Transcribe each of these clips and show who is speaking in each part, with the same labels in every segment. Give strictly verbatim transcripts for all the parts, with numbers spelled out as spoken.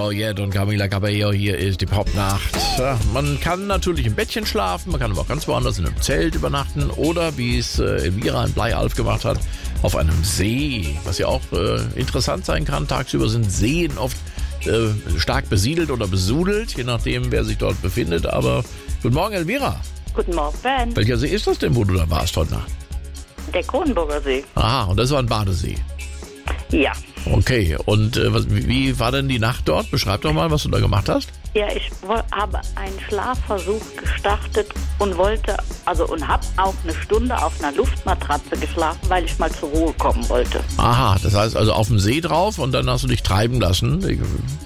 Speaker 1: Jett und Camila Cabello, hier ist die Popnacht. Ja, man kann natürlich im Bettchen schlafen, man kann aber auch ganz woanders in einem Zelt übernachten oder, wie es äh, Elvira in Bleialf gemacht hat, auf einem See. Was ja auch äh, interessant sein kann, tagsüber sind Seen oft äh, stark besiedelt oder besudelt, je nachdem, wer sich dort befindet. Aber guten Morgen, Elvira.
Speaker 2: Guten Morgen, Ben.
Speaker 1: Welcher See ist das denn, wo du da warst heute Nacht?
Speaker 2: Der Kronenburger See.
Speaker 1: Aha, und das war ein Badesee.
Speaker 2: Ja.
Speaker 1: Okay, und äh, was, wie war denn die Nacht dort? Beschreib doch mal, was du da gemacht hast.
Speaker 2: Ja, ich wo- habe einen Schlafversuch gestartet und wollte, also und habe auch eine Stunde auf einer Luftmatratze geschlafen, weil ich mal zur Ruhe kommen wollte.
Speaker 1: Aha, das heißt also auf dem See drauf und dann hast du dich treiben lassen.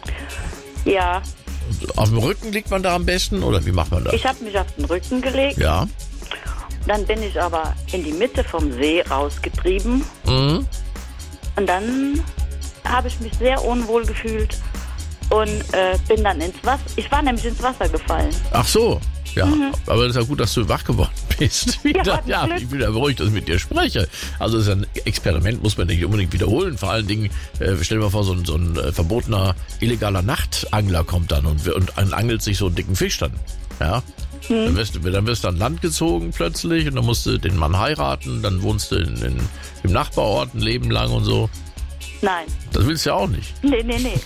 Speaker 2: Ja,
Speaker 1: Auf dem Rücken liegt man da am besten oder wie macht man das?
Speaker 2: ich habe mich auf den Rücken gelegt,
Speaker 1: Ja.
Speaker 2: dann bin ich aber in die Mitte vom See rausgetrieben
Speaker 1: Mhm.
Speaker 2: und dann habe ich mich sehr unwohl gefühlt und äh, bin dann ins Wasser, ich war nämlich ins Wasser gefallen.
Speaker 1: Ach so, ja. Aber das ist ja gut, dass du wach geworden bist. Wieder.
Speaker 2: Ja,
Speaker 1: Ja,
Speaker 2: Glück.
Speaker 1: ich bin ja beruhigt, dass ich mit dir spreche. Also es ist ein Experiment, muss man nicht unbedingt wiederholen. Vor allen Dingen, äh, stell dir mal vor, so ein, so ein äh, verbotener, illegaler Nachtangler kommt dann und, und, und angelt sich so einen dicken Fisch dann. Ja. Dann wirst, du, dann wirst du an Land gezogen plötzlich und dann musst du den Mann heiraten, dann wohnst du in, in, im Nachbarort ein Leben lang und so.
Speaker 2: Nein,
Speaker 1: Das willst du ja auch nicht.
Speaker 2: nee, nee, nee.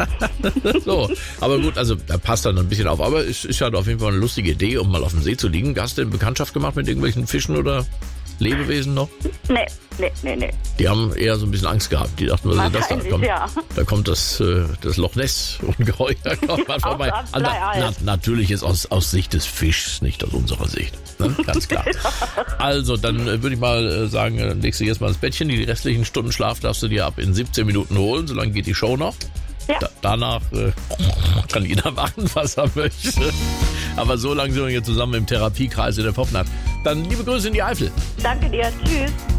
Speaker 1: So, aber gut, also da passt dann ein bisschen auf. Aber es ist halt auf jeden Fall eine lustige Idee, um mal auf dem See zu liegen. Hast du denn Bekanntschaft gemacht mit irgendwelchen Fischen oder Lebewesen noch?
Speaker 2: Nee, nee, nee, nee.
Speaker 1: Die haben eher so ein bisschen Angst gehabt. Die dachten, was ist das da?
Speaker 2: Wahrscheinlich,
Speaker 1: Kommt,
Speaker 2: ja.
Speaker 1: Da kommt das, äh, das Loch Ness Ungeheuer kommt mal vorbei.
Speaker 2: Aus
Speaker 1: Ah, na,
Speaker 2: Bleialf.
Speaker 1: na, natürlich jetzt aus, aus Sicht des Fischs, nicht aus unserer Sicht. Ne? Ganz klar. Also, dann äh, würde ich mal äh, sagen, äh, legst du jetzt mal ins Bettchen. Die restlichen Stunden Schlaf darfst du dir ab in siebzehn Minuten holen. So lange geht die Show noch.
Speaker 2: Ja.
Speaker 1: Da, danach äh, kann jeder machen, was er möchte. Aber so lange sind wir hier zusammen im Therapiekreis in der Popnacht. Dann liebe Grüße in die Eifel.
Speaker 2: Danke dir, tschüss.